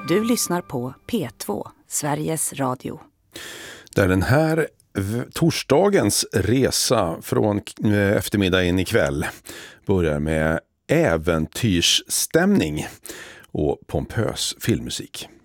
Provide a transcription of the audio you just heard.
Du lyssnar på P2, Sveriges Radio. Där den här torsdagens resa från eftermiddag in ikväll börjar med äventyrsstämning och pompös filmmusik.